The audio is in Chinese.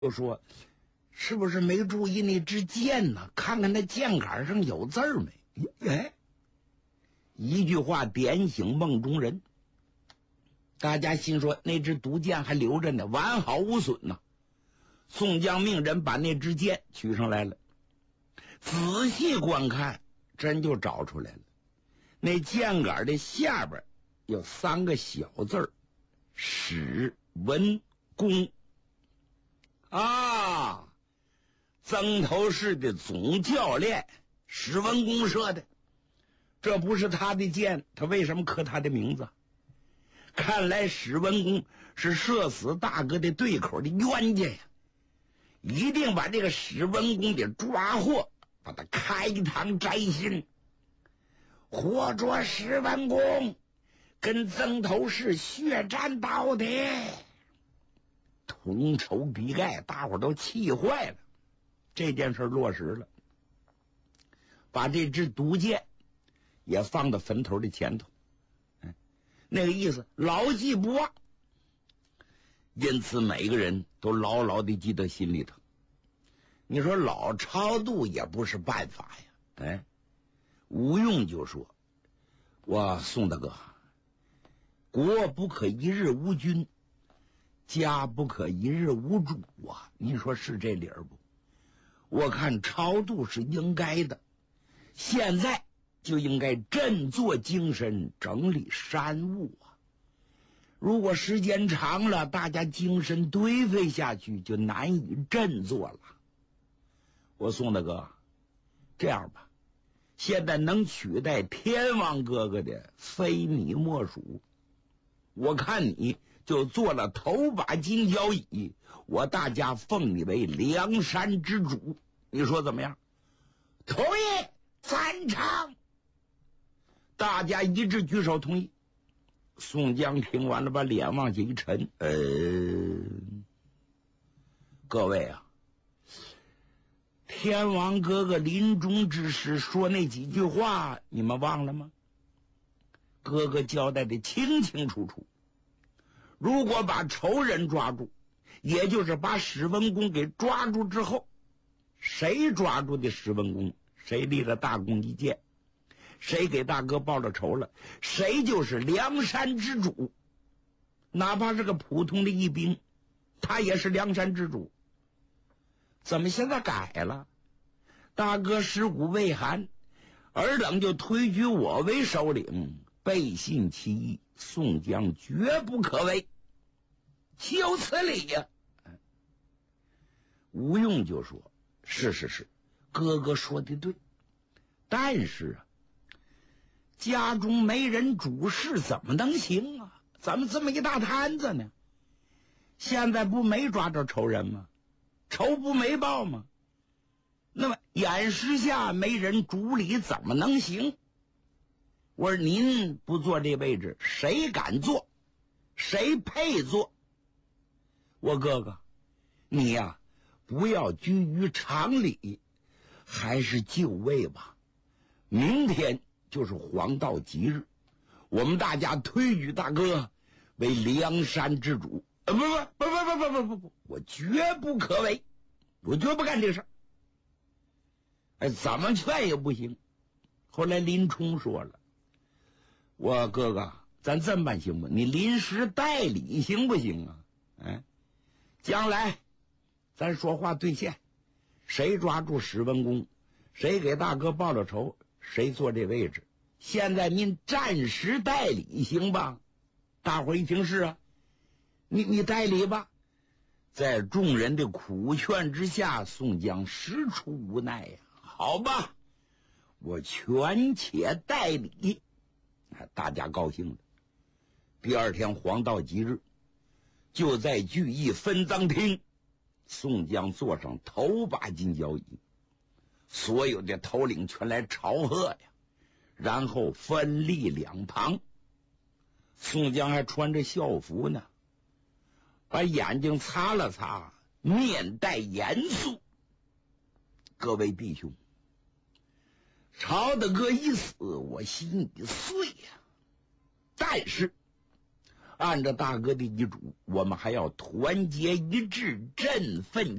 就说是不是没注意那支箭呢？看看那箭杆上有字儿没？哎，一句话点醒梦中人。大家心说那支毒箭还留着呢，完好无损呢。宋江命人把那支箭取上来了，仔细观看，真就找出来了。那箭杆的下边有3个小字儿：史文恭啊，曾头市的总教练史文恭射的。这不是他的箭，他为什么刻他的名字？看来史文恭是射死大哥的对口的冤家呀！一定把这个史文恭给抓获，把他开膛摘心，活捉史文恭，跟曾头市血战到底。同仇敌忾，大伙都气坏了。这件事落实了，把这支毒箭也放到坟头的前头，那个意思牢记不忘。因此每个人都牢牢地记得心里头。你说老超度也不是办法呀。吴用就说：我宋大哥，国不可一日无君，家不可一日无主啊！您说是这理儿不？我看超度是应该的，现在就应该振作精神，整理山务啊！如果时间长了，大家精神颓废下去，就难以振作了。我宋大哥，这样吧，现在能取代天王哥哥的非你莫属。我看你就做了头把金交椅，我大家奉你为梁山之主，你说怎么样？同意，赞成。大家一致举手同意。宋江听完了，把脸往下一沉，各位啊，天王哥哥临终之时说那几句话，你们忘了吗？哥哥交代的清清楚楚，如果把仇人抓住，也就是把史文恭给抓住之后，谁抓住的史文恭，谁立了大功一件，谁给大哥报了仇了，谁就是梁山之主。哪怕是个普通的义兵，他也是梁山之主。怎么现在改了？大哥尸骨未寒，尔等就推举我为首领，背信弃义，宋江绝不可为，岂有此理呀！吴用就说：是，哥哥说的对，但是啊，家中没人主事，怎么能行啊？咱们这么一大摊子呢，现在不没抓着仇人吗？仇不没报吗？那么眼时下没人主理，怎么能行？我说您不坐这位置，谁敢坐？谁配坐？我哥哥，你呀，不要拘于常理，还是就位吧。明天就是黄道吉日，我们大家推举大哥为梁山之主。不，我绝不可为，我绝不干这事儿。怎么劝也不行。后来林冲说了：我哥哥，咱这么办行不？你临时代理行不行啊？将来咱说话兑现，谁抓住史文恭，谁给大哥报了仇，谁坐这位置。现在您暂时代理行吧？大伙一听是啊，你代理吧。在众人的苦劝之下，宋江实出无奈呀。好吧，我权且代理。大家高兴了。第二天黄道吉日，就在聚义分赃厅，宋江坐上头把金交椅，所有的头领全来朝贺呀，然后分立两旁。宋江还穿着校服呢，把眼睛擦了擦，面带严肃。各位弟兄，曹大哥一死，我心已碎呀。但是按照大哥的遗嘱，我们还要团结一致，振奋